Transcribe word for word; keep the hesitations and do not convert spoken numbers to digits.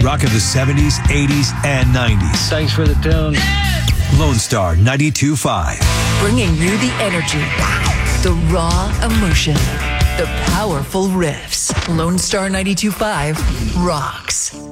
Rock of the seventies, eighties, and nineties. Thanks for the tune. Lone Star ninety-two point five. Bringing you the energy, the raw emotion, the powerful riffs. Lone Star ninety-two point five rocks.